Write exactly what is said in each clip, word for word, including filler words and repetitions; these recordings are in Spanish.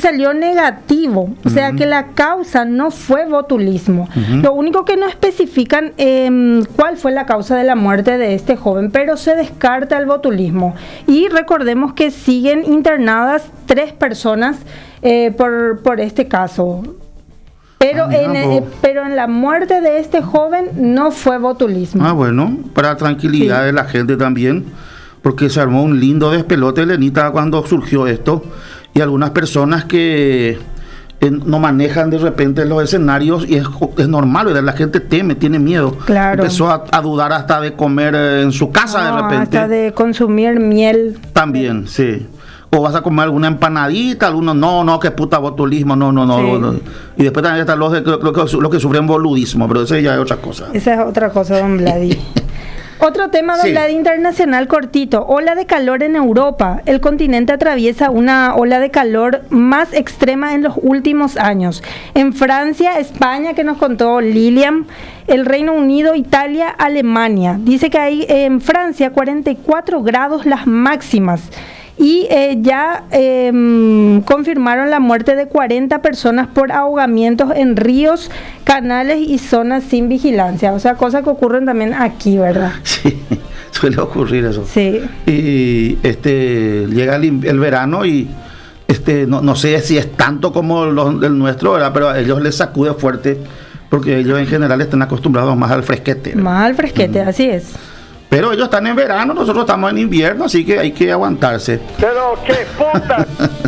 salió negativo, o sea uh-huh. que la causa no fue botulismo. Uh-huh. Lo único que no especifican eh, cuál fue la causa de la muerte de este joven, pero se descarta el botulismo. Y recordemos que siguen internadas tres personas eh, por, por este caso. Pero, ah, en, eh, pero en la muerte de este joven no fue botulismo. Ah, bueno, para tranquilidad sí. de la gente también, porque se armó un lindo despelote, Elenita, cuando surgió esto, y algunas personas que eh, no manejan de repente los escenarios, y es, es normal, ¿verdad? La gente teme, tiene miedo. Claro. Empezó a, a dudar hasta de comer eh, en su casa no, de repente. Hasta de consumir miel. También, sí. O vas a comer alguna empanadita, algunos, no, no, que puta botulismo, no, no, no. Sí. no. Y después también están los, de, los, los, los que sufren boludismo, pero eso ya es otra cosa. Esa es otra cosa, don Vladi. Otro tema, don Vladi, sí. internacional cortito. Ola de calor en Europa. El continente atraviesa una ola de calor más extrema en los últimos años. En Francia, España, que nos contó Lilian, el Reino Unido, Italia, Alemania. Dice que hay en Francia cuarenta y cuatro grados las máximas. Y eh, ya eh, confirmaron la muerte de cuarenta personas por ahogamientos en ríos, canales y zonas sin vigilancia. O sea, cosas que ocurren también aquí, ¿verdad? Sí, suele ocurrir eso. Sí. Y este llega el, el verano y este no, no sé si es tanto como los, el nuestro, ¿verdad? Pero a ellos les sacude fuerte porque ellos en general están acostumbrados más al fresquete, ¿verdad? Más al fresquete, mm. así es. Pero ellos están en verano, nosotros estamos en invierno, así que hay que aguantarse. Pero qué puta.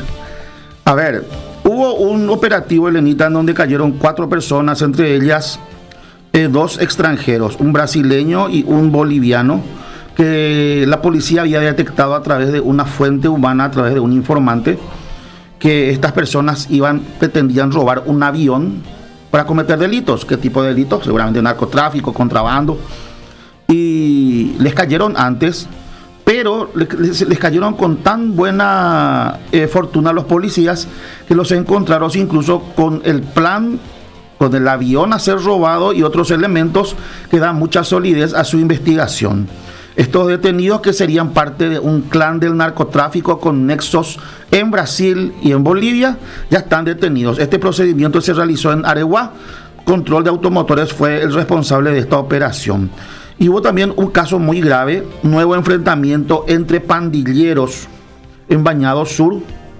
A ver, hubo un operativo, Elenita, en donde cayeron cuatro personas, entre ellas eh, dos extranjeros, un brasileño y un boliviano, que la policía había detectado a través de una fuente humana, a través de un informante, que estas personas iban, pretendían robar un avión para cometer delitos. ¿Qué tipo de delitos? Seguramente narcotráfico, contrabando. Y les cayeron antes, pero les, les cayeron con tan buena eh, fortuna los policías que los encontraron incluso con el plan, con el avión a ser robado y otros elementos que dan mucha solidez a su investigación. Estos detenidos, que serían parte de un clan del narcotráfico con nexos en Brasil y en Bolivia, ya están detenidos. Este procedimiento se realizó en Areguá. Control de Automotores fue el responsable de esta operación. Y hubo también un caso muy grave, nuevo enfrentamiento entre pandilleros en Bañado Sur.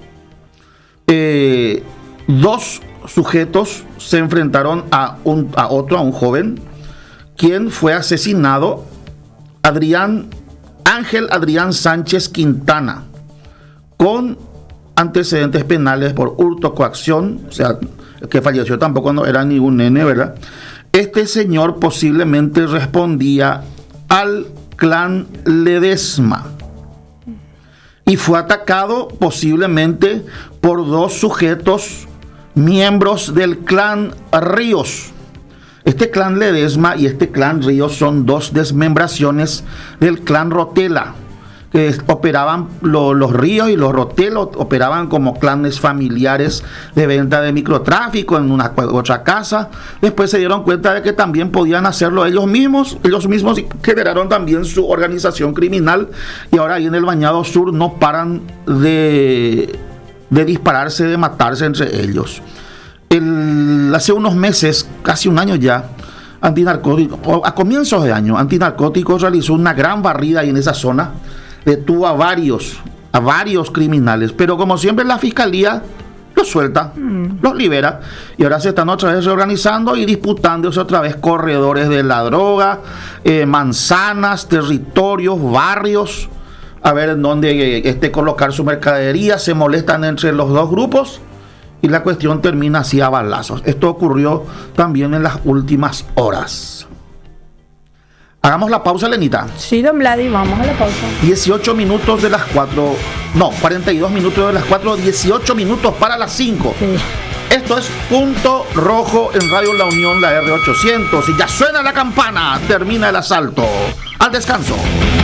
Eh, dos sujetos se enfrentaron a, un, a otro, a un joven, quien fue asesinado, Adrián, Ángel Adrián Sánchez Quintana, con antecedentes penales por hurto, coacción, o sea, el que falleció tampoco no era ningún nene, ¿verdad? Este señor posiblemente respondía al clan Ledesma y fue atacado posiblemente por dos sujetos miembros del clan Ríos. Este clan Ledesma y este clan Ríos son dos desmembraciones del clan Rotela, que operaban lo, los Ríos y los Rotelos operaban como clanes familiares de venta de microtráfico en una otra casa. Después se dieron cuenta de que también podían hacerlo ellos mismos, ellos mismos generaron también su organización criminal, y ahora ahí en el Bañado Sur no paran de, de dispararse, de matarse entre ellos. El, hace unos meses, casi un año ya, Antinarcóticos, a comienzos de año, Antinarcóticos realizó una gran barrida ahí en esa zona. Detuvo a varios, a varios criminales, pero como siempre la fiscalía los suelta, mm. los libera, y ahora se están otra vez reorganizando y disputándose otra vez corredores de la droga, eh, manzanas, territorios, barrios, a ver en dónde eh, este, colocar su mercadería. Se molestan entre los dos grupos y la cuestión termina así a balazos. Esto ocurrió también en las últimas horas. Hagamos la pausa, Lenita. Sí, don Vladi, vamos a la pausa. dieciocho minutos de las cuatro, no, cuarenta y dos minutos de las cuatro, dieciocho minutos para las cinco. Sí. Esto es Punto Rojo en Radio La Unión, la R ochocientos, y ya suena la campana, termina el asalto. Al descanso.